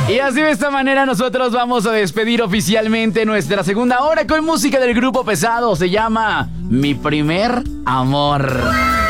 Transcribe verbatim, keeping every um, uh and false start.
Y así de esta manera nosotros vamos a despedir oficialmente nuestra segunda hora con música del grupo Pesado. Se llama Mi Primer Amor.